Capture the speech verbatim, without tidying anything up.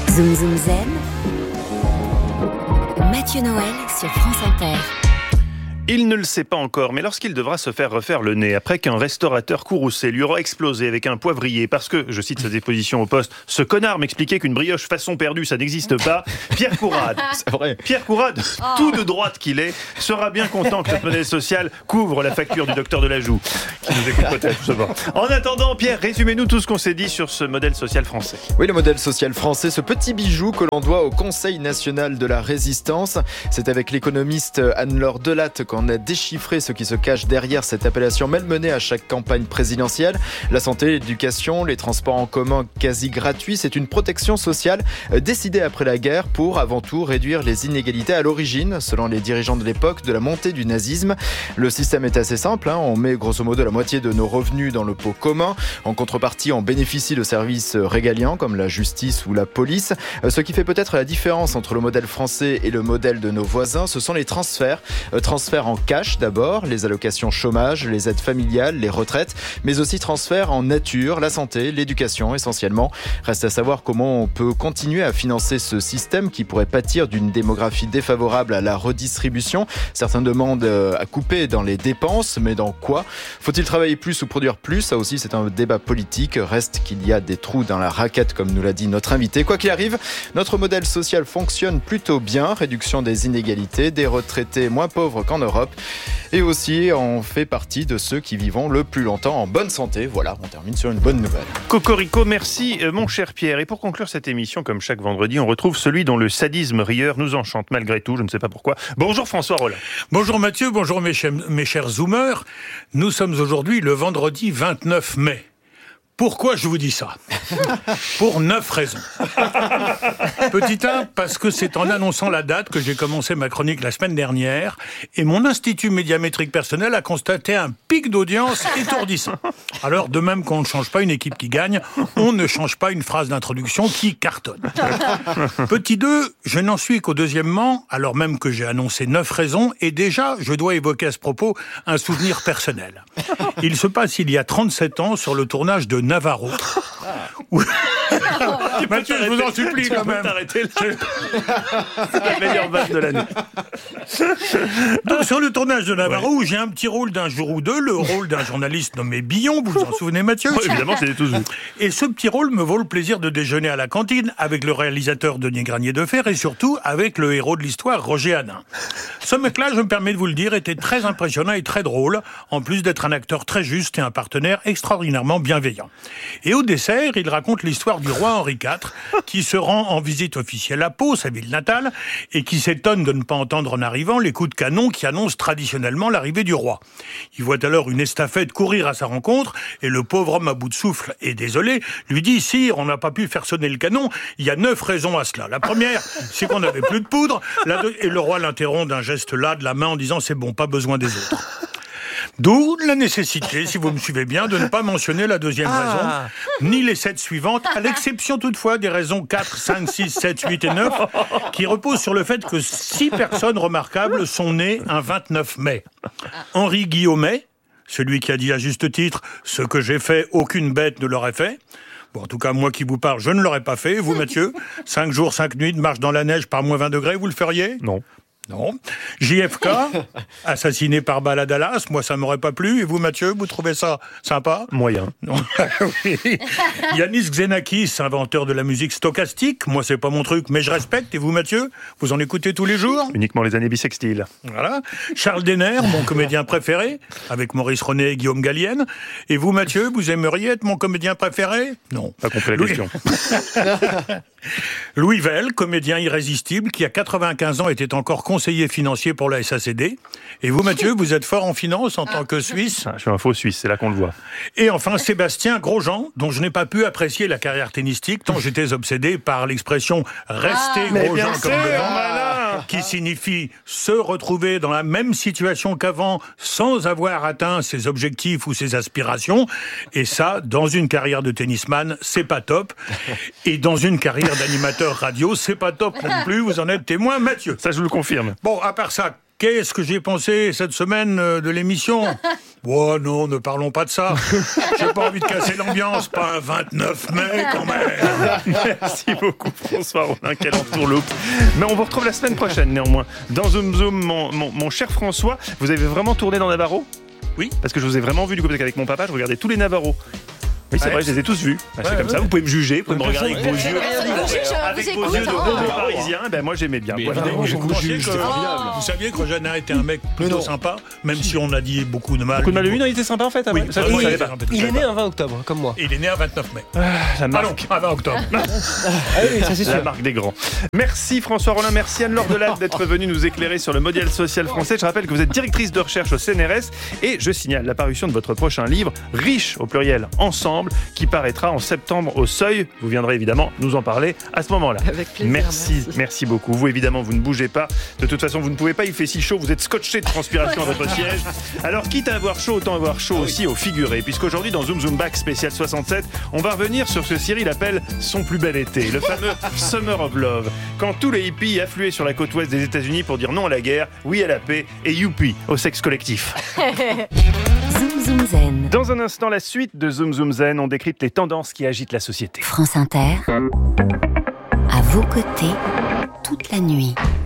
Zoom Zoom Zen, Mathieu Noël sur France Inter. Il ne le sait pas encore, mais lorsqu'il devra se faire refaire le nez, après qu'un restaurateur courroucé lui aura explosé avec un poivrier, parce que, je cite sa déposition au Poste, ce connard m'expliquait qu'une brioche façon perdue, ça n'existe pas, Pierre Courade, c'est vrai. Pierre Courade, Oh. tout de droite qu'il est, sera bien content que notre modèle social couvre la facture du docteur de la Joue, qui nous écoute peut-être, je sais pas. En attendant, Pierre, résumez-nous tout ce qu'on s'est dit sur ce modèle social français. Oui, le modèle social français, ce petit bijou que l'on doit au Conseil national de la résistance. C'est avec l'économiste Anne-Laure Delatte qu'on a déchiffré ce qui se cache derrière cette appellation malmenée à chaque campagne présidentielle. La santé, l'éducation, les transports en commun quasi gratuits, c'est une protection sociale décidée après la guerre pour, avant tout, réduire les inégalités à l'origine, selon les dirigeants de l'époque, de la montée du nazisme. Le système est assez simple, hein. On met grosso modo la moitié de nos revenus dans le pot commun. En contrepartie, on bénéficie de services régaliens comme la justice ou la police. Ce qui fait peut-être la différence entre le modèle français et le modèle de nos voisins, ce sont les transferts. Transferts en cash d'abord, les allocations chômage, les aides familiales, les retraites, mais aussi transferts en nature, la santé, l'éducation essentiellement. Reste à savoir comment on peut continuer à financer ce système qui pourrait pâtir d'une démographie défavorable à la redistribution. Certains demandent à couper dans les dépenses, mais dans quoi ? Faut-il travailler plus ou produire plus ? Ça aussi c'est un débat politique. Reste qu'il y a des trous dans la raquette comme nous l'a dit notre invité. Quoi qu'il arrive, notre modèle social fonctionne plutôt bien. Réduction des inégalités, des retraités moins pauvres qu'en Europe. Et aussi, on fait partie de ceux qui vivront le plus longtemps en bonne santé. Voilà, on termine sur une bonne nouvelle. Cocorico, merci mon cher Pierre. Et pour conclure cette émission, comme chaque vendredi, on retrouve celui dont le sadisme rieur nous enchante malgré tout, je ne sais pas pourquoi. Bonjour François Rollin. Bonjour Mathieu, bonjour mes, ch- mes chers zoomers. Nous sommes aujourd'hui le vendredi vingt-neuf mai. Pourquoi je vous dis ça ? Pour neuf raisons. Petit un, parce que c'est en annonçant la date que j'ai commencé ma chronique la semaine dernière et mon institut médiamétrique personnel a constaté un pic d'audience étourdissant. Alors, de même qu'on ne change pas une équipe qui gagne, on ne change pas une phrase d'introduction qui cartonne. Petit deux, je n'en suis qu'au deuxièmement, alors même que j'ai annoncé neuf raisons et déjà, je dois évoquer à ce propos un souvenir personnel. Il se passe il y a trente-sept ans sur le tournage de Navarro. Où... Mathieu, je vous en supplie quand même. T'arrêter là. C'est la meilleure vanne de l'année. Donc, sur le tournage de Navarro, ouais. Où j'ai un petit rôle d'un jour ou deux, le rôle d'un journaliste nommé Billon, vous vous en souvenez Mathieu ? Oui, évidemment, c'est tous vu. Et ce petit rôle me vaut le plaisir de déjeuner à la cantine avec le réalisateur Denis Granier de Fer et surtout avec le héros de l'histoire, Roger Hanin. Ce mec-là, je me permets de vous le dire, était très impressionnant et très drôle, en plus d'être un acteur très juste et un partenaire extraordinairement bienveillant. Et au dessert, il raconte l'histoire du roi Henri quatre, qui se rend en visite officielle à Pau, sa ville natale, et qui s'étonne de ne pas entendre en arrivant les coups de canon qui annoncent traditionnellement l'arrivée du roi. Il voit alors une estafette courir à sa rencontre, et le pauvre homme à bout de souffle, et désolé, lui dit « Sire, on n'a pas pu faire sonner le canon, il y a neuf raisons à cela. La première, c'est qu'on n'avait plus de poudre, la deux... et le roi l'interrompt d'un geste là de la main en disant « C'est bon, pas besoin des autres ». D'où la nécessité, si vous me suivez bien, de ne pas mentionner la deuxième ah. raison, ni les sept suivantes, à l'exception toutefois des raisons quatre, cinq, six, sept, huit et neuf, qui reposent sur le fait que six personnes remarquables sont nées un vingt-neuf mai. Henri Guillaumet, celui qui a dit à juste titre « Ce que j'ai fait, aucune bête ne l'aurait fait ». Bon, en tout cas, moi qui vous parle, je ne l'aurais pas fait. Vous, Mathieu, cinq jours, cinq nuits de marche dans la neige par moins vingt degrés, vous le feriez ? Non. Non. J F K, assassiné par balle à Dallas, moi ça m'aurait pas plu. Et vous Mathieu, vous trouvez ça sympa ? Moyen. Non. Oui. Yanis Xenakis, inventeur de la musique stochastique, moi c'est pas mon truc, mais je respecte. Et vous Mathieu, vous en écoutez tous les jours ? Uniquement les années bissextiles. Voilà. Charles Denner, mon comédien préféré, avec Maurice René et Guillaume Gallienne. Et vous Mathieu, vous aimeriez être mon comédien préféré ? Non. Pas compris la Louis... question. Louis Vell, comédien irrésistible, qui à quatre-vingt-quinze ans était encore conseiller financier pour la S A C D. Et vous, Mathieu, vous êtes fort en finance en tant que Suisse ? Ah, je suis un faux Suisse, c'est là qu'on le voit. Et enfin, Sébastien Grosjean, dont je n'ai pas pu apprécier la carrière tennistique, tant j'étais obsédé par l'expression « rester ah, Grosjean comme devant malin », qui signifie se retrouver dans la même situation qu'avant sans avoir atteint ses objectifs ou ses aspirations. Et ça, dans une carrière de tennisman, c'est pas top. Et dans une carrière d'animateur radio, c'est pas top non plus. Vous en êtes témoin, Mathieu. Ça, je vous le confirme. Bon, à part ça, qu'est-ce que j'ai pensé cette semaine de l'émission ? Oh non, ne parlons pas de ça. J'ai pas envie de casser l'ambiance, pas un vingt-neuf mai quand même. Merci beaucoup François Rollin, quelle entourloupe. Mais on vous retrouve la semaine prochaine néanmoins. Dans Zoom Zoom, mon, mon, mon cher François, vous avez vraiment tourné dans Navarro ? Oui. Parce que je vous ai vraiment vu du coup, parce qu'avec mon papa, je regardais tous les Navarros. Oui, c'est Ouais. vrai, je les ai tous vus. Bah, c'est Ouais, comme ouais. ça, vous pouvez me juger, vous pouvez me regarder avec vos yeux. Avec vous vos écoute, yeux de hein. bon parisien, ben moi j'aimais bien. Mais Voilà. évidemment, je vous, vous pensiez juge, que- c'est formidable. vous saviez que Rojana était un mec plutôt non. sympa, même si on a dit beaucoup de mal. Beaucoup de mal de lui, non, il était sympa en fait. Oui, après. Ça, oui, je oui, savais oui, pas. oui. Il est né un vingt octobre, comme moi. Il est né un vingt-neuf mai. La Ah non, marque, un vingt octobre. Ah oui, ça c'est la sûr. marque des grands. Merci François Rollin, merci Anne-Laure Delatte d'être venue nous éclairer sur le modèle social français. Je rappelle que vous êtes directrice de recherche au C N R S et je signale la parution de votre prochain livre, Riche au pluriel ensemble, qui paraîtra en septembre au Seuil. Vous viendrez évidemment nous en parler à ce moment-là. Avec plaisir. Merci, merci, merci beaucoup. Vous évidemment, vous ne bougez pas. De toute façon, vous ne pouvez pas. Il fait si chaud, vous êtes scotché de transpiration à votre siège. Alors, quitte à avoir chaud, autant avoir chaud aussi au figuré. Puisqu'aujourd'hui, dans Zoom Zoom Back spécial soixante-sept, on va revenir sur ce que Cyril appelle son plus bel été, le fameux Summer of Love. Quand tous les hippies affluaient sur la côte ouest des États-Unis pour dire non à la guerre, oui à la paix et youpi au sexe collectif. Zoom Zoom Zen. Dans un instant, la suite de Zoom Zoom Zen, on décrypte les tendances qui agitent la société. France Inter. À vos côtés, toute la nuit.